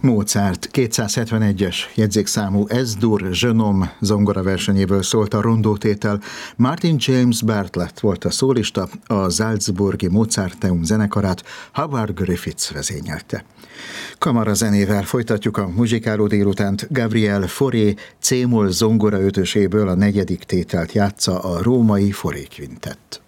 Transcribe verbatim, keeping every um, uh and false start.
Mozart kétszázhetvenegyes jegyzékszámú Es-dur Jeune zongora versenyéből szólt a rondótétel. Martin James Bartlett volt a szólista, a salzburgi Mozarteum zenekarát Howard Griffiths vezényelte. Kamara zenével folytatjuk a muzsikáló délutánt. Gabriel Fauré C-moll zongora ötöséből a negyedik tételt játsza a római Fauré Quintett.